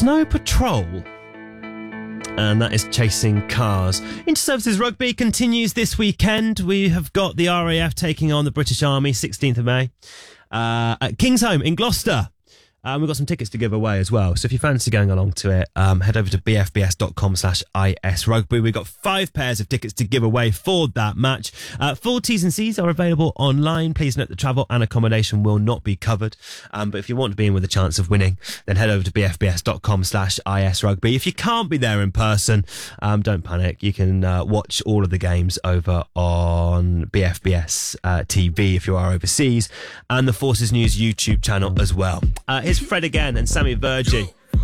Snow Patrol. And that is Chasing Cars. Interservices Rugby continues this weekend. We have got the RAF taking on the British Army, 16th of May, at Kingsholm in Gloucester. We've got some tickets to give away as well. So if you fancy going along to it, head over to bfbs.com/isrugby. We've got 5 pairs of tickets to give away for that match. Full T's and C's are available online. Please note that travel and accommodation will not be covered. But if you want to be in with a chance of winning, then head over to bfbs.com/isrugby. If you can't be there in person, don't panic. You can watch all of the games over on BFBS TV if you are overseas, and the Forces News YouTube channel as well. Here's Fred again and Sammy Virgie